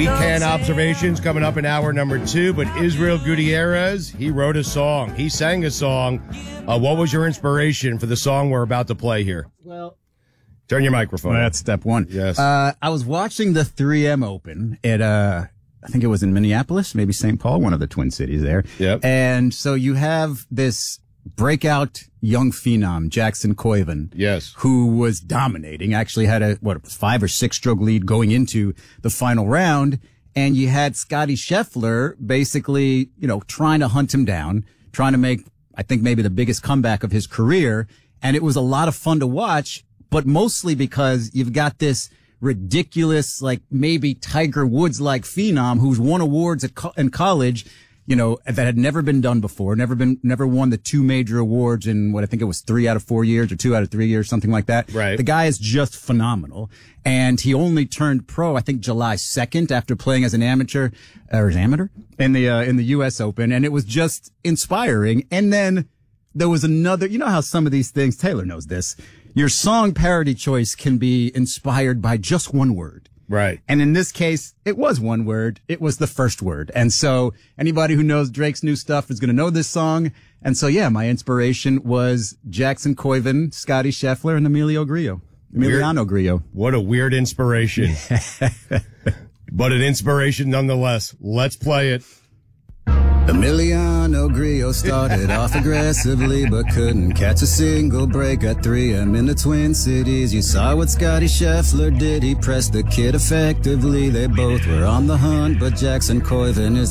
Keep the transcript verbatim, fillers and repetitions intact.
Weekend observations coming up in hour number two, but Israel Gutierrez, he wrote a song. He sang a song. Uh, what was your inspiration for the song we're about to play here? Well, turn your microphone. Well, that's step one. Yes. Uh, I was watching the three M Open at, uh, I think it was in Minneapolis, maybe Saint Paul, one of the Twin Cities there. Yep. And so you have this breakout young phenom, Jackson Koiven. Yes. Who was dominating, actually had a, what, five or six stroke lead going into the final round. And you had Scotty Scheffler basically, you know, trying to hunt him down, trying to make, I think, maybe the biggest comeback of his career. And it was a lot of fun to watch, but mostly because you've got this ridiculous, like maybe Tiger Woods-like phenom who's won awards at co- in college, you know, that had never been done before, never been, never won the two major awards in what I think it was three out of four years or two out of three years, something like that. Right. The guy is just phenomenal. And he only turned pro, I think, July second after playing as an amateur, or as amateur in the, uh, in the U S Open. And it was just inspiring. And then there was another, you know how some of these things, Taylor knows this, your song parody choice can be inspired by just one word. Right. And in this case, it was one word. It was the first word. And so anybody who knows Drake's new stuff is going to know this song. And so, yeah, my inspiration was Jackson Koiven, Scotty Scheffler, and Emilio Grillo. Emiliano weird. Grillo. What a weird inspiration. But an inspiration nonetheless. Let's play it. Emiliano Grillo started off aggressively, but couldn't catch a single break at three M in the Twin Cities. You saw what Scotty Scheffler did. He pressed the kid effectively. They both were on the hunt, but Jackson Koiven is